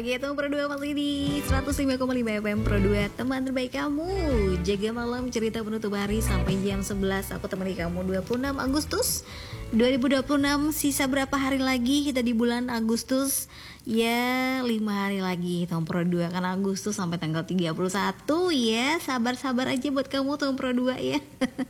pagi ya teman Pro 2, masih di 105,5 FM Pro 2, teman terbaik kamu. Jaga malam cerita penutup hari sampai jam 11. Aku temani kamu 26 Agustus 2026. Sisa berapa hari lagi kita di bulan Agustus? Ya 5 hari lagi teman Pro 2, karena Agustus sampai tanggal 31 ya. Sabar-sabar aja buat kamu teman Pro 2 ya.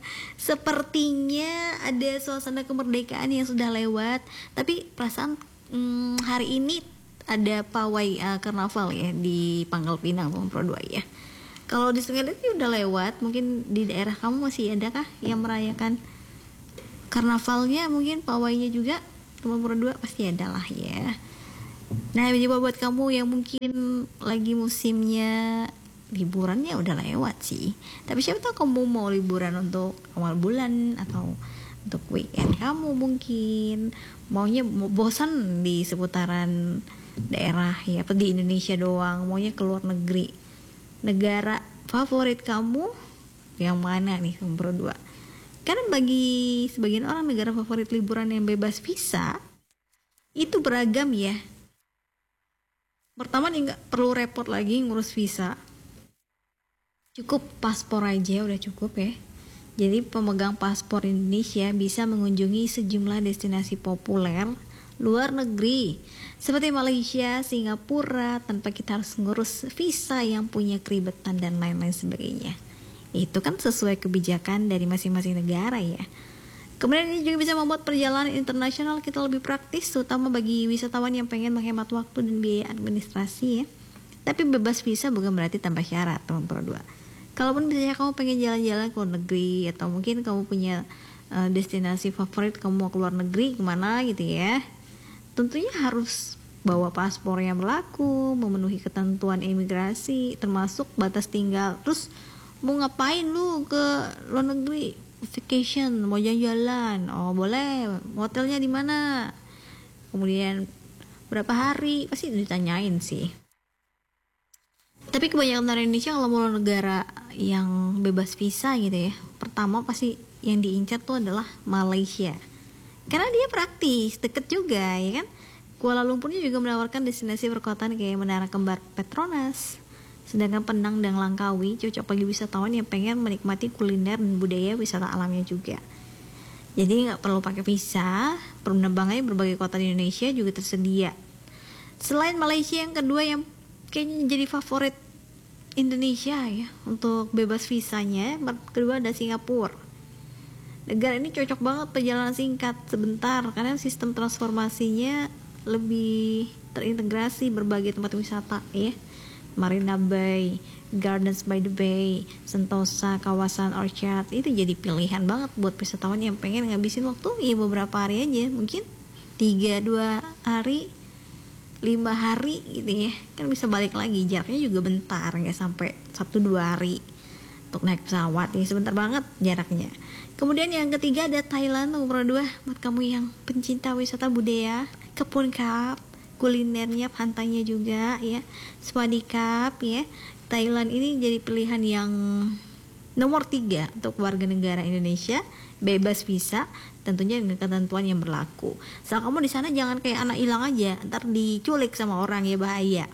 Sepertinya ada suasana kemerdekaan yang sudah lewat, tapi perasaan hari ini ada pawai karnaval ya di Pangkal Pinang teman Pro 2 ya. Kalau di Sungai Liat udah lewat, mungkin di daerah kamu masih ada kah yang merayakan karnavalnya? Mungkin pawainya juga teman Pro 2 pasti ada lah ya. Nah, coba buat kamu yang mungkin lagi musimnya liburannya udah lewat sih, tapi siapa tahu kamu mau liburan untuk awal bulan atau untuk weekend, kamu mungkin maunya bosan di seputaran daerah ya, apa di Indonesia doang, maunya keluar negeri. Negara favorit kamu yang mana nih nomor 2? Karena bagi sebagian orang negara favorit liburan yang bebas visa itu beragam ya. Pertama nih, nggak perlu repot lagi ngurus visa, cukup paspor aja udah cukup ya. Jadi pemegang paspor Indonesia bisa mengunjungi sejumlah destinasi populer luar negeri seperti Malaysia, Singapura tanpa kita harus ngurus visa yang punya keribetan dan lain-lain sebagainya. Itu kan sesuai kebijakan dari masing-masing negara ya. Kemudian ini juga bisa membuat perjalanan internasional kita lebih praktis, terutama bagi wisatawan yang pengen menghemat waktu dan biaya administrasi ya. Tapi bebas visa bukan berarti tanpa syarat teman Pro 2. Kalaupun misalnya kamu pengen jalan-jalan ke luar negeri, atau mungkin kamu punya destinasi favorit, kamu mau ke luar negeri kemana gitu ya, tentunya harus bawa paspor yang berlaku, memenuhi ketentuan imigrasi, termasuk batas tinggal. Terus mau ngapain lu ke luar negeri? Vacation, mau jalan-jalan, oh boleh. Hotelnya di mana? Kemudian berapa hari? Pasti ditanyain sih. Tapi kebanyakan orang Indonesia kalau mau negara yang bebas visa gitu ya, pertama pasti yang diincar tuh adalah Malaysia. Karena dia praktis, deket juga ya kan. Kuala Lumpurnya juga menawarkan destinasi perkotaan kayak Menara Kembar Petronas. Sedangkan Penang dan Langkawi cocok bagi wisatawan yang pengen menikmati kuliner dan budaya wisata alamnya juga. Jadi nggak perlu pakai visa, penerbangannya berbagai kota di Indonesia juga tersedia. Selain Malaysia, yang kedua yang kayaknya jadi favorit Indonesia ya untuk bebas visanya, kedua ada Singapura. Negara ini cocok banget perjalanan singkat sebentar karena sistem transformasinya lebih terintegrasi berbagai tempat wisata ya. Marina Bay, Gardens by the Bay, Sentosa, kawasan Orchard itu jadi pilihan banget buat wisatawan yang pengen ngabisin waktu ya beberapa hari aja, mungkin 3-2 hari, 5 hari gitu ya, kan bisa balik lagi, jaraknya juga bentar, nggak sampai 1-2 hari untuk naik pesawat ya, sebentar banget jaraknya. Kemudian yang ketiga ada Thailand nomor 2 buat kamu yang pencinta wisata budaya, kebun kap, kulinernya, pantainya juga ya, Swadikap ya. Thailand ini jadi pilihan yang nomor 3 untuk warga negara Indonesia, bebas visa, tentunya dengan ketentuan yang berlaku. Soal kamu di sana jangan kayak anak hilang aja, ntar diculik sama orang ya, bahaya.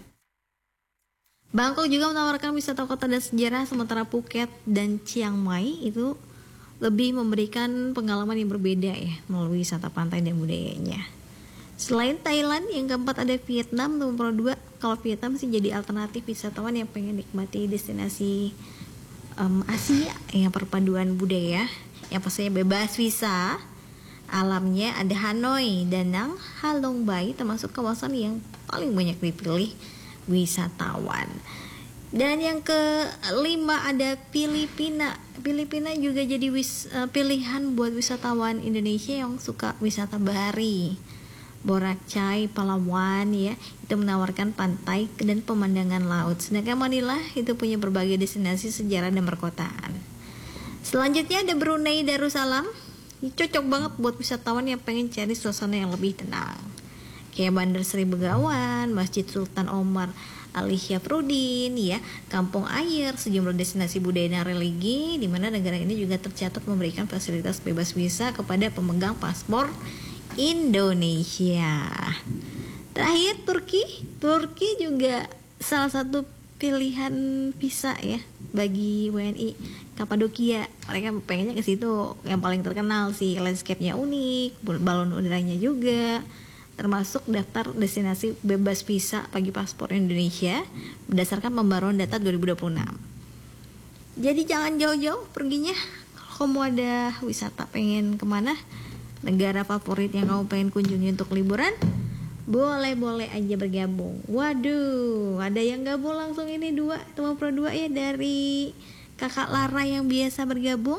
Bangkok juga menawarkan wisata kota dan sejarah, sementara Phuket dan Chiang Mai itu lebih memberikan pengalaman yang berbeda ya melalui wisata pantai dan budayanya. Selain Thailand, yang keempat ada Vietnam nomor 2. Kalau Vietnam sih jadi alternatif wisatawan yang pengen nikmati destinasi Asia yang perpaduan budaya, yang pastinya bebas visa. Alamnya ada Hanoi, Da Nang, Halong Bay, termasuk kawasan yang paling banyak dipilih wisatawan. Dan yang kelima ada Filipina. Filipina juga jadi pilihan buat wisatawan Indonesia yang suka wisata bahari. Boracay, Palawan ya, itu menawarkan pantai dan pemandangan laut. Sedangkan Manila itu punya berbagai destinasi sejarah dan perkotaan. Selanjutnya ada Brunei Darussalam. Ini cocok banget buat wisatawan yang pengen cari suasana yang lebih tenang. Kayak Bandar Seri Begawan, Masjid Sultan Omar Ali Syafruddin ya, Kampung Air, sejumlah destinasi budaya dan religi, di mana negara ini juga tercatat memberikan fasilitas bebas visa kepada pemegang paspor Indonesia. Terakhir Turki juga salah satu pilihan visa ya bagi WNI. Kapadokia, mereka pengennya ke situ, yang paling terkenal sih, landscape-nya unik, balon udaranya juga, termasuk daftar destinasi bebas visa bagi paspor Indonesia berdasarkan pembaruan data 2026. Jadi jangan jauh-jauh perginya. Kalau kamu ada wisata pengen kemana, negara favorit yang kamu pengen kunjungi untuk liburan, boleh aja bergabung. Waduh, ada yang gabung langsung ini teman pro 2 ya, dari kakak Lara yang biasa bergabung.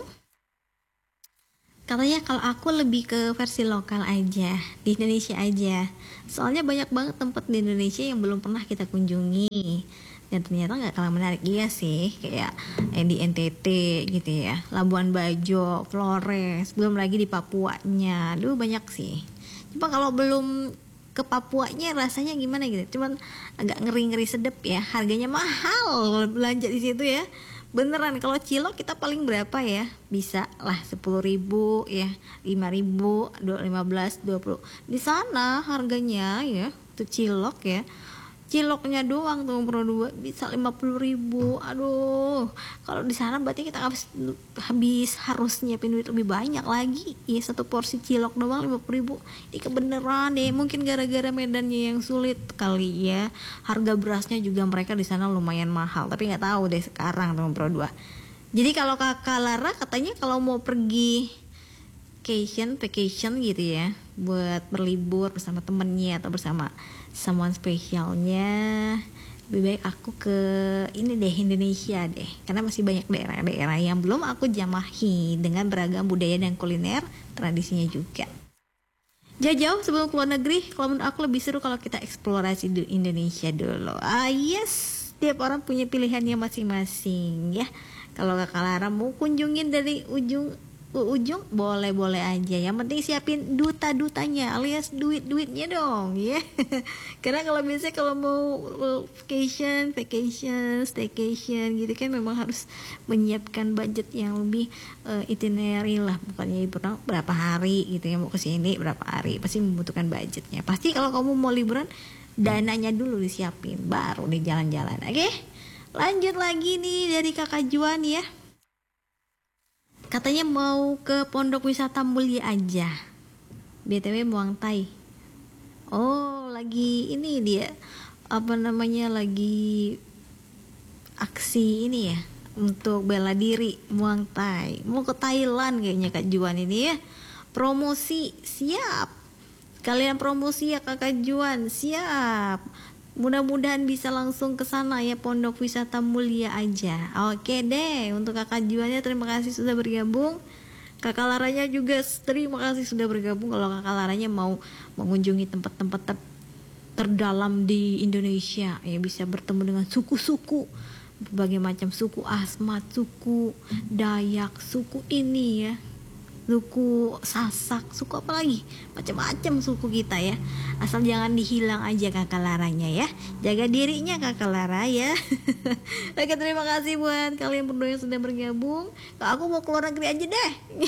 Katanya kalau aku lebih ke versi lokal aja, di Indonesia aja. Soalnya banyak banget tempat di Indonesia yang belum pernah kita kunjungi. Dan ternyata gak kalah menarik. Iya sih, kayak di NTT gitu ya, Labuan Bajo, Flores, belum lagi di Papuanya. Aduh banyak sih. Cuma kalau belum ke Papuanya rasanya gimana gitu, cuman agak ngeri sedep ya, harganya mahal belanja di situ ya, beneran. Kalau cilok kita paling berapa ya, bisa lah 10.000 ya, 5.000, 15, 20. Di sana harganya ya tuh cilok ya, ciloknya doang tuh pro 2 bisa 50.000. Aduh, kalau di sana berarti kita habis harus nyiapin duit lebih banyak lagi ya, satu porsi cilok doang 50.000. Ini kebeneran deh, mungkin gara-gara medannya yang sulit kali ya. Harga berasnya juga mereka di sana lumayan mahal, tapi nggak tahu deh sekarang teman pro 2. Jadi kalau kakak Lara katanya kalau mau pergi vacation gitu ya, buat berlibur bersama temennya atau bersama someone spesialnya, lebih baik aku ke ini deh, Indonesia deh, karena masih banyak daerah-daerah yang belum aku jamahi dengan beragam budaya dan kuliner tradisinya juga. Jauh-jauh sebelum keluar negeri, kalau menurut aku lebih seru kalau kita eksplorasi di Indonesia dulu. Yes, tiap orang punya pilihannya masing-masing ya. Kalau kakak Lara mau kunjungin dari ujung boleh aja, yang penting siapin duta-dutanya alias duitnya dong ya. Karena kalau biasanya kalau mau vacation, staycation gitu kan memang harus menyiapkan budget yang lebih itinerary lah, bukannya berapa hari gitu ya, mau kesini berapa hari, pasti membutuhkan budgetnya. Pasti kalau kamu mau liburan, dananya dulu disiapin, baru di jalan-jalan. Oke, lanjut lagi nih dari kakak Juan ya. Katanya mau ke Pondok Wisata Mulia aja, BTW Muang Thai. Oh, lagi ini dia, lagi aksi ini ya, untuk bela diri Muang Thai. Mau ke Thailand kayaknya Kak Juan ini ya. Promosi siap. Kalian promosi ya Kakak Juan, siap. Mudah-mudahan bisa langsung ke sana ya, Pondok Wisata Mulia aja. Oke deh, untuk kakak Juannya terima kasih sudah bergabung. Kakak Laranya juga terima kasih sudah bergabung. Kalau kakak Laranya mau mengunjungi tempat-tempat terdalam di Indonesia ya, bisa bertemu dengan suku-suku, berbagai macam suku, Asmat, suku Dayak, suku ini ya, suku Sasak, suku apa lagi, macam-macam suku kita ya. Asal jangan dihilang aja kakak Laranya ya, jaga dirinya kakak Lara ya. Oke, terima kasih buat kalian berdua yang sudah bergabung. Aku mau keluar negeri aja deh.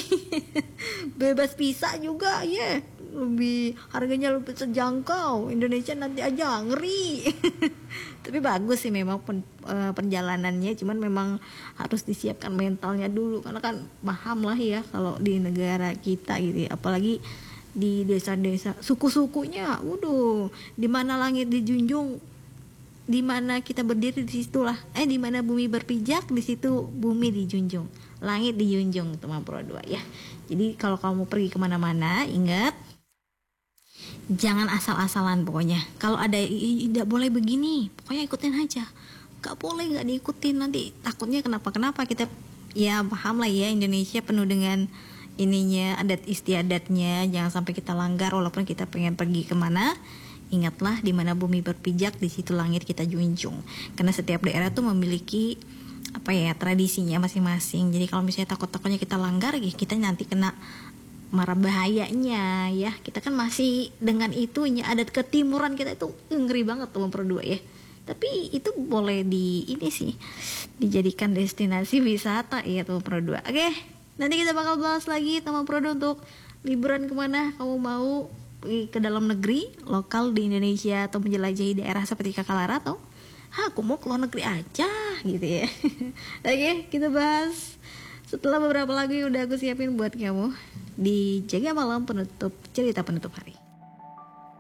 Bebas visa juga ya, lebih harganya lebih terjangkau. Indonesia nanti aja ngeri. Tapi bagus sih memang perjalanannya, cuman memang harus disiapkan mentalnya dulu, karena kan paham lah ya kalau di negara kita gitu ya, apalagi di desa-desa suku-sukunya. Waduh, di mana langit dijunjung, di mana kita berdiri di situlah, di mana bumi berpijak di situ bumi dijunjung, langit dijunjung, teman pro 2 ya. Jadi kalau kamu pergi kemana-mana, ingat jangan asal-asalan pokoknya. Kalau ada tidak boleh begini, pokoknya ikutin aja. Gak boleh gak diikutin, nanti takutnya kenapa kita ya paham lah ya, Indonesia penuh dengan ininya, adat istiadatnya. Jangan sampai kita langgar walaupun kita pengen pergi kemana. Ingatlah di mana bumi berpijak di situ langit kita junjung. Karena setiap daerah tuh memiliki tradisinya masing-masing. Jadi kalau misalnya takut-takutnya kita langgar, ya kita nanti kena marah bahayanya ya. Kita kan masih dengan itunya, adat ketimuran kita itu ngeri banget teman pro 2 ya. Tapi itu boleh dijadikan destinasi wisata ya teman pro 2. Oke, nanti kita bakal bahas lagi teman pro 2 untuk liburan kemana kamu mau. ke dalam negeri, lokal di Indonesia, atau menjelajahi daerah seperti Kakak Lara, atau aku mau ke luar negeri aja gitu ya. Oke, kita bahas setelah beberapa lagu yang udah aku siapin buat kamu di Jaga Malam penutup cerita penutup hari.